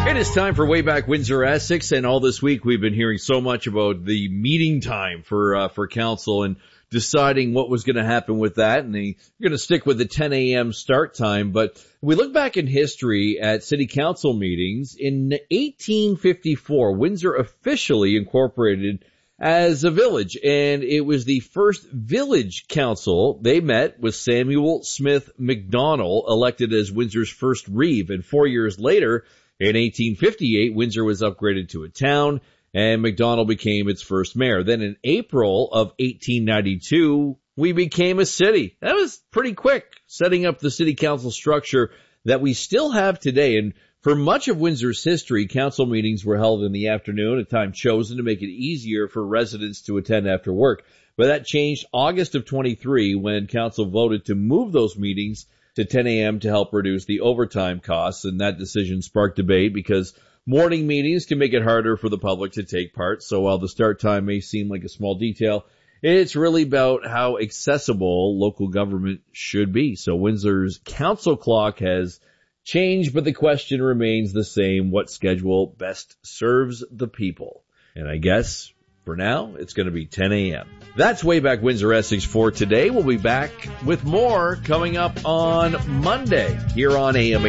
It is time for Way Back Windsor Essex, and all this week we've been hearing so much about the meeting time for council and deciding what was going to happen with that, and they're going to stick with the 10 a.m. start time. But we look back in history at city council meetings. In 1854, Windsor officially incorporated as a village, and it was the first village council. They met with Samuel Smith McDonnell, elected as Windsor's first reeve, and 4 years later, in 1858, Windsor was upgraded to a town, and McDonnell became its first mayor. Then in April of 1892, we became a city. That was pretty quick, setting up the city council structure that we still have today. And for much of Windsor's history, council meetings were held in the afternoon, a time chosen to make it easier for residents to attend after work. But that changed August of 23 when council voted to move those meetings to 10 a.m. to help reduce the overtime costs, and that decision sparked debate because morning meetings can make it harder for the public to take part. So while the start time may seem like a small detail, it's really about how accessible local government should be. So Windsor's council clock has changed, but the question remains the same: what schedule best serves the people? And I guess for now, it's going to be 10 a.m. That's Way Back Windsor Essex for today. We'll be back with more coming up on Monday here on AM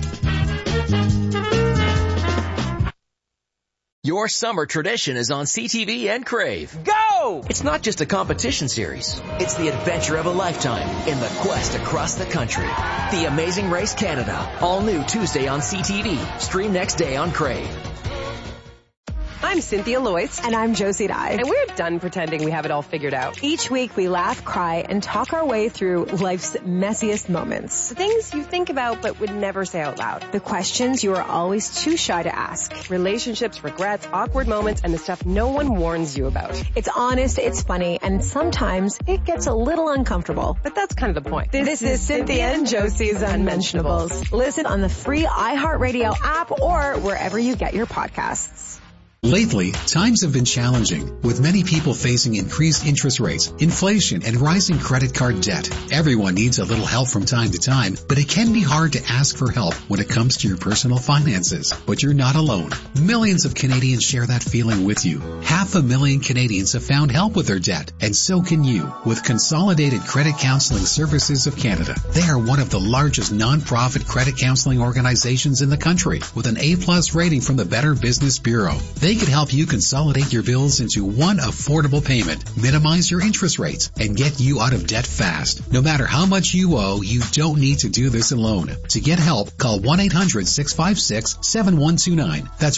800. Your summer tradition is on CTV and Crave. Go! It's not just a competition series. It's the adventure of a lifetime in the quest across the country. The Amazing Race Canada. All new Tuesday on CTV. Stream next day on Crave. I'm Cynthia Loyce. And I'm Josie Dye. And we're done pretending we have it all figured out. Each week we laugh, cry, and talk our way through life's messiest moments. The things you think about but would never say out loud. The questions you are always too shy to ask. Relationships, regrets, awkward moments, and the stuff no one warns you about. It's honest, it's funny, and sometimes it gets a little uncomfortable. But that's kind of the point. This is Cynthia and Josie's Unmentionables. Listen on the free iHeartRadio app or wherever you get your podcasts. Lately, times have been challenging, with many people facing increased interest rates, inflation, and rising credit card debt. Everyone needs a little help from time to time, but it can be hard to ask for help when it comes to your personal finances. But you're not alone. Millions of Canadians share that feeling with you. 500,000 Canadians have found help with their debt, and so can you, with Consolidated Credit Counseling Services of Canada. They are one of the largest non-profit credit counseling organizations in the country, with an A+ rating from the Better Business Bureau. They can help you consolidate your bills into one affordable payment, minimize your interest rates, and get you out of debt fast. No matter how much you owe, you don't need to do this alone. To get help, call 1-800-656-7129. That's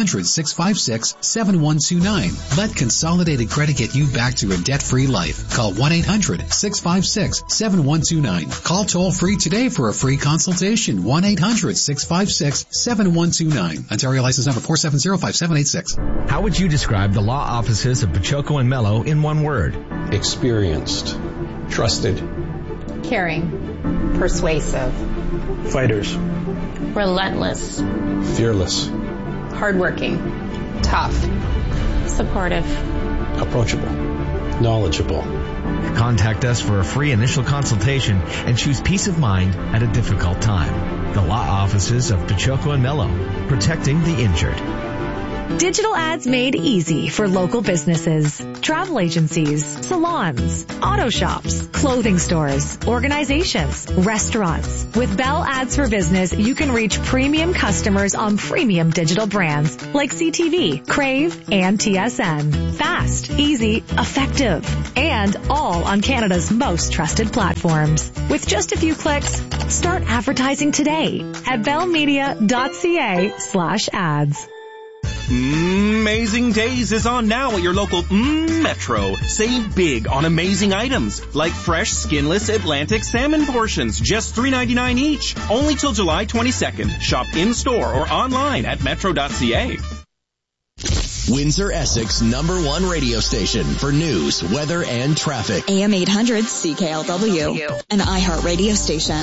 1-800-656-7129. Let Consolidated Credit get you back to a debt-free life. Call 1-800-656-7129. Call toll-free today for a free consultation. 1-800-656-7129. Ontario license number 4705786. How would you describe the law offices of Pachoco and Mello in one word? Experienced, trusted, caring, persuasive, fighters, relentless, fearless, hardworking, tough, supportive, approachable, knowledgeable. Contact us for a free initial consultation and choose peace of mind at a difficult time. The law offices of Pachoco and Mello, protecting the injured. Digital ads made easy for local businesses, travel agencies, salons, auto shops, clothing stores, organizations, restaurants. With Bell Ads for Business, you can reach premium customers on premium digital brands like CTV, Crave, and TSN. Fast, easy, effective, and all on Canada's most trusted platforms. With just a few clicks, start advertising today at bellmedia.ca/ads. Amazing Days is on now at your local Metro. Save big on amazing items like fresh, skinless Atlantic salmon portions, just $3.99 each. Only till July 22nd. Shop in-store or online at metro.ca. Windsor Essex #1 radio station for news, weather, and traffic. AM 800 CKLW, an iHeart radio station.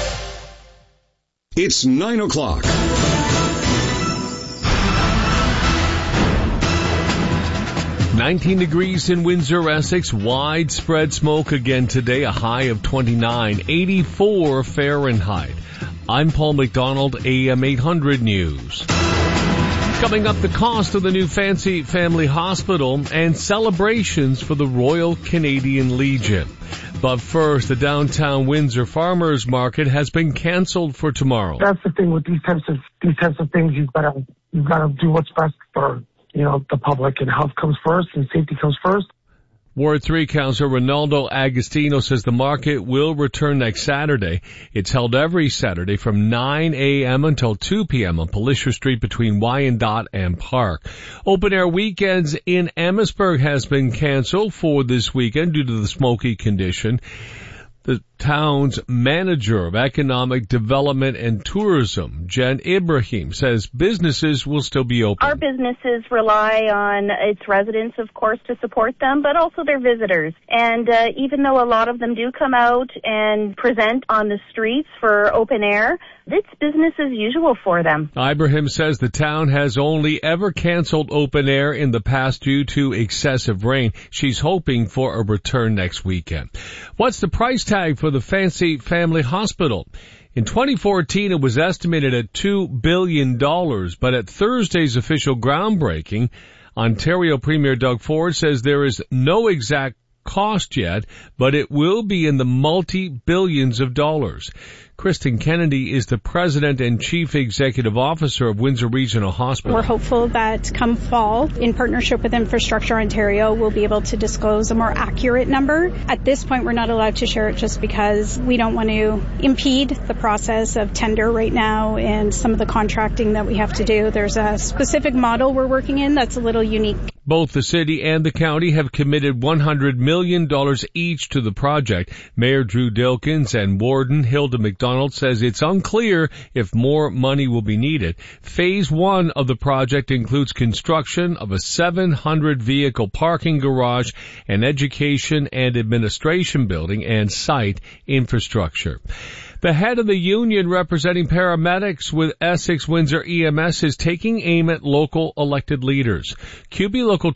It's 9 o'clock. $19 in Windsor, Essex. Widespread smoke again today, a high of 29, 84 Fahrenheit. I'm Paul McDonald, AM 800 News. Coming up, the cost of the new fancy family hospital and celebrations for the Royal Canadian Legion. But first, the downtown Windsor Farmers Market has been canceled for tomorrow. That's the thing with these types of things. You've got to do what's best for, the public, and health comes first and safety comes first. Ward 3 Councillor Ronaldo Agostino says the market will return next Saturday. It's held every Saturday from 9 a.m. until 2 p.m. on Palliser Street between Wyandotte and Park. Open air weekends in Amherstburg has been canceled for this weekend due to the smoky condition. The town's manager of economic development and tourism, Jen Ibrahim, says businesses will still be open. Our businesses rely on its residents, of course, to support them, but also their visitors. And even though a lot of them do come out and present on the streets for open air, it's business as usual for them. Ibrahim says the town has only ever canceled open air in the past due to excessive rain. She's hoping for a return next weekend. What's the price tag for the fancy family hospital? In 2014, it was estimated at $2 billion, but at Thursday's official groundbreaking, Ontario Premier Doug Ford says there is no exact cost yet, but it will be in the multi-billions of dollars. Kristen Kennedy is the President and Chief Executive Officer of Windsor Regional Hospital. We're hopeful that come fall, in partnership with Infrastructure Ontario, we'll be able to disclose a more accurate number. At this point, we're not allowed to share it just because we don't want to impede the process of tender right now and some of the contracting that we have to do. There's a specific model we're working in that's a little unique. Both the city and the county have committed $100 million each to the project. Mayor Drew Dilkins and Warden Hilda McDonald says it's unclear if more money will be needed. Phase 1 of the project includes construction of a 700-vehicle parking garage, an education and administration building, and site infrastructure. The head of the union representing paramedics with Essex Windsor EMS is taking aim at local elected leaders. QB Local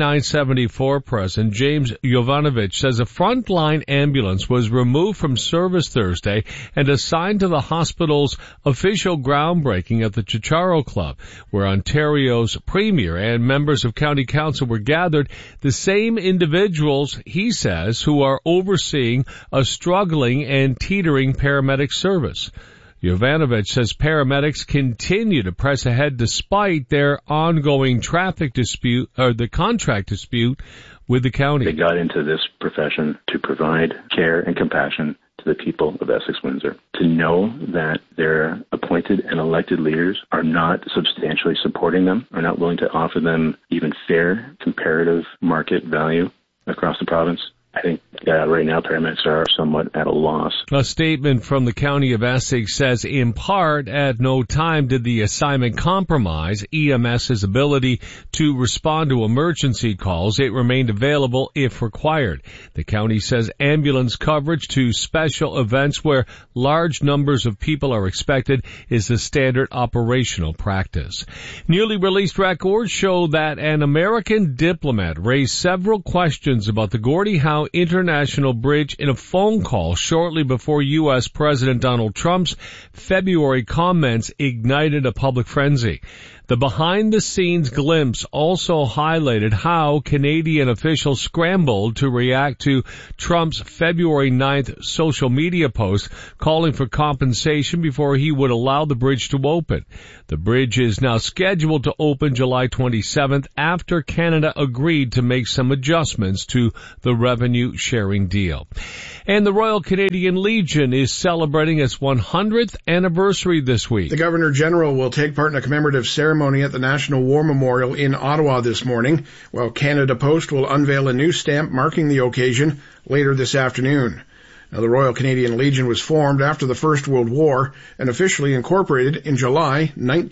2974 President James Jovanovic says a frontline ambulance was removed from service Thursday and assigned to the hospital's official groundbreaking at the Chicharo Club, where Ontario's Premier and members of County Council were gathered. The same individuals, he says, who are overseeing a struggling and teetering paramedic service. Jovanovic says paramedics continue to press ahead despite their ongoing traffic dispute, or the contract dispute with the county. They got into this profession to provide care and compassion to the people of Essex Windsor. To know that their appointed and elected leaders are not substantially supporting them, are not willing to offer them even fair comparative market value across the province, I think right now paramedics are somewhat at a loss. A statement from the County of Essex says, in part, at no time did the assignment compromise EMS's ability to respond to emergency calls. It remained available if required. The county says ambulance coverage to special events where large numbers of people are expected is the standard operational practice. Newly released records show that an American diplomat raised several questions about the Gordie Howe International Bridge in a phone call shortly before U.S. President Donald Trump's February comments ignited a public frenzy. The behind-the-scenes glimpse also highlighted how Canadian officials scrambled to react to Trump's February 9th social media post calling for compensation before he would allow the bridge to open. The bridge is now scheduled to open July 27th after Canada agreed to make some adjustments to the revenue-sharing deal. And the Royal Canadian Legion is celebrating its 100th anniversary this week. The Governor-General will take part in a commemorative ceremony at the National War Memorial in Ottawa this morning, while Canada Post will unveil a new stamp marking the occasion later this afternoon. Now, the Royal Canadian Legion was formed after the First World War and officially incorporated in July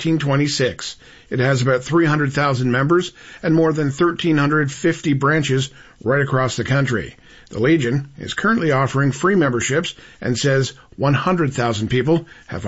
1926. It has about 300,000 members and more than 1,350 branches right across the country. The Legion is currently offering free memberships and says 100,000 people have